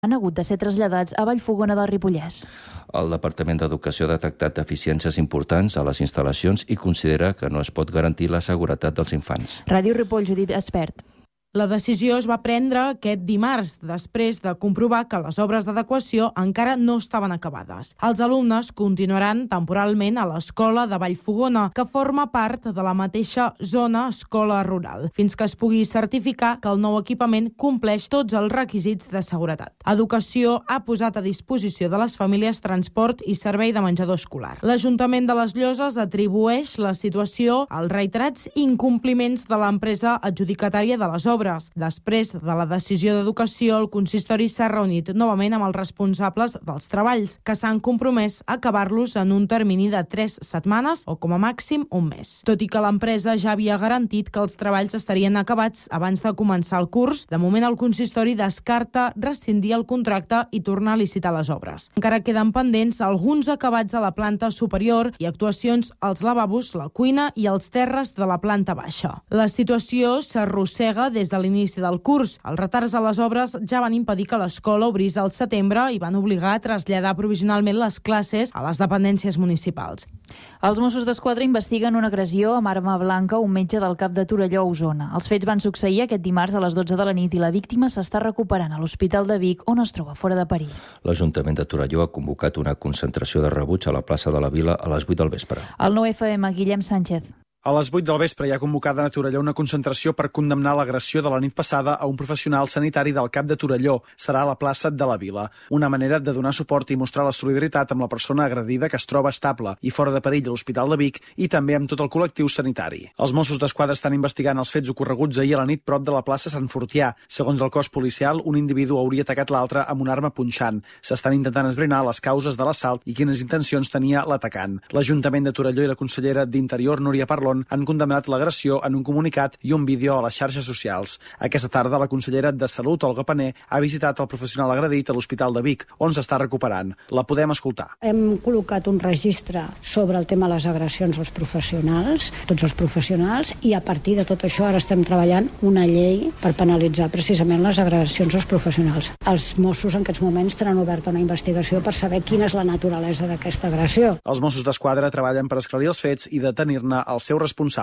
han hagut de ser traslladats a Vallfogona del Ripollès. El Departament d'Educació ha detectat deficiències importants a les instal·lacions i considera que no es pot garantir la seguretat dels infants. Ràdio Ripoll, Judit Espert. La decisió es va prendre aquest dimarts, després de comprovar que les obres d'adequació encara no estaven acabades. Els alumnes continuaran temporalment a l'escola de Vallfogona, que forma part de la mateixa zona escola rural, fins que es pugui certificar que el nou equipament compleix tots els requisits de seguretat. Educació ha posat a disposició de les famílies transport i servei de menjador escolar. L'Ajuntament de les Lloses atribueix la situació als reiterats incompliments de l'empresa adjudicatària de les obres. Després de la decisió d'Educació, el consistori s'ha reunit novament amb els responsables dels treballs, que s'han compromès a acabar-los en un termini de 3 setmanes o com a màxim un mes. Tot i que l'empresa ja havia garantit que els treballs estarien acabats abans de començar el curs, de moment el consistori descarta rescindir el contracte i tornar a licitar les obres. Encara queden pendents alguns acabats a la planta superior i actuacions als lavabos, la cuina i els terres de la planta baixa. La situació s'arrossega des de l'inici del curs. Els retards a les obres ja van impedir que l'escola obrís al setembre i van obligar a traslladar provisionalment les classes a les dependències municipals. Els Mossos d'Esquadra investiguen una agressió amb arma blanca a un metge del CAP de Torelló, Osona. Els fets van succeir aquest dimarts a les 12 de la nit i la víctima s'està recuperant a l'Hospital de Vic, on es troba fora de perill. L'Ajuntament de Torelló ha convocat una concentració de rebuig a la plaça de la Vila a les 8 del vespre. El 9FM, Guillem Sánchez. A les 8 del vespre hi ha convocada a Torelló una concentració per condemnar l'agressió de la nit passada a un professional sanitari del CAP de Torelló. Serà a la plaça de la Vila. Una manera de donar suport i mostrar la solidaritat amb la persona agredida que es troba estable i fora de perill a l'Hospital de Vic i també amb tot el col·lectiu sanitari. Els Mossos d'Esquadra estan investigant els fets ocorreguts ahir a la nit prop de la plaça Sant Fortià. Segons el cos policial, un individu hauria atacat l'altre amb una arma punxant. S'estan intentant esbrinar les causes de l'assalt i quines intencions tenia l'atacant. L'Ajuntament de Torelló i la consellera d'Interior, Núria Parlon, han condemnat l'agressió en un comunicat i un vídeo a les xarxes socials. Aquesta tarda, la consellera de Salut, Olga Pané, ha visitat el professional agredit a l'Hospital de Vic, on s'està recuperant. La podem escoltar. Hem col·locat un registre sobre el tema de les agressions als professionals, tots els professionals, i a partir de tot això ara estem treballant una llei per penalitzar precisament les agressions als professionals. Els Mossos en aquests moments tenen oberta una investigació per saber quina és la naturalesa d'aquesta agressió. Els Mossos d'Esquadra treballen per esclarir els fets i detenir-ne el seu responsable.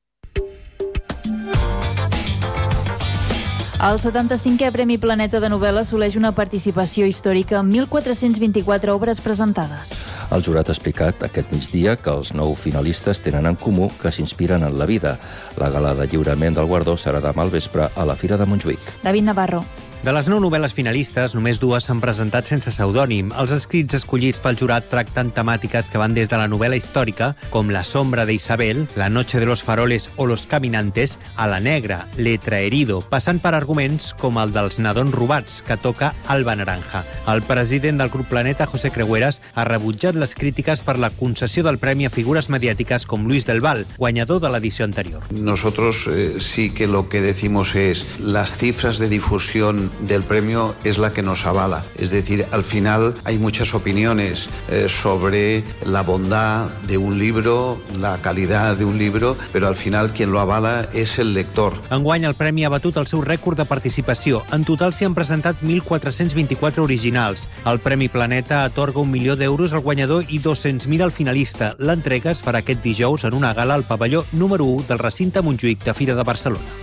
El 75è Premi Planeta de novel·la assoleix una participació històrica amb 1.424 obres presentades. El jurat ha explicat aquest migdia que els 9 finalistes tenen en comú que s'inspiren en la vida. La gala de lliurament del guardó serà demà al vespre a la Fira de Montjuïc. David Navarro. De les 9 novel·les finalistes, només 2 s'han presentat sense pseudònim. Els escrits escollits pel jurat tracten temàtiques que van des de la novel·la històrica, com La sombra de Isabel, La noche de los faroles o Los caminantes, a La negra, Letra herido, passant per arguments com el dels nadons robats, que toca Alba Naranja. El president del Grup Planeta, José Crehueras, ha rebutjat les crítiques per la concessió del premi a figures mediàtiques com Luis del Val, guanyador de l'edició anterior. Nosotros sí que lo que decimos es las cifras de difusión del premio es la que nos avala. Es decir, al final hay muchas opiniones sobre la bondad de un libro, la calidad de un libro, però al final quien lo avala és el lector. Enguany el premi ha batut el seu rècord de participació. En total s'hi han presentat 1.424 originals. El Premi Planeta atorga 1 milió d'euros al guanyador i 200.000 al finalista. L'entrega es farà aquest dijous en una gala al pavelló número 1 del recinte Montjuïc de Fira de Barcelona.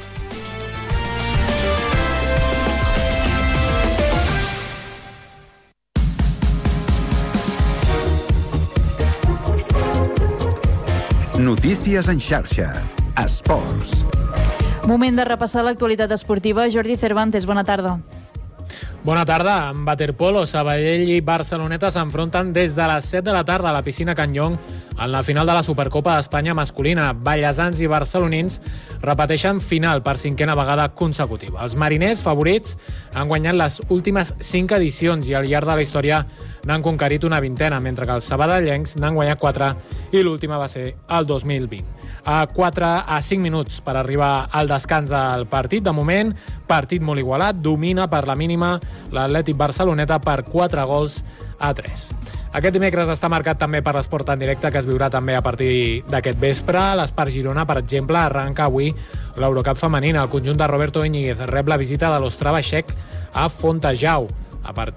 Notícies en xarxa. Esports. Moment de repassar l'actualitat esportiva. Jordi Cervantes, bona tarda. Bona tarda. En waterpolo, Sabadell i Barceloneta s'enfronten des de les 7 de la tarda a la piscina Can Llong en la final de la Supercopa d'Espanya masculina. Vallesans i barcelonins repeteixen final per 5a vegada consecutiva. Els mariners, favorits, han guanyat les últimes 5 edicions i al llarg de la història n'han conquerit una 20a, mentre que els sabadellencs n'han guanyat 4 i l'última va ser el 2020. A 5 minuts per arribar al descans del partit. De moment, partit molt igualat, domina per la mínima l'Atlètic Barceloneta per 4-3. Aquest dimecres està marcat també per l'esport en directe, que es viurà també a partir d'aquest vespre. L'Espart Girona, per exemple, arranca avui l'Eurocup femenina. El conjunt de Roberto Íñiguez rep la visita de l'Ostrava Txec a Fontejau. a partir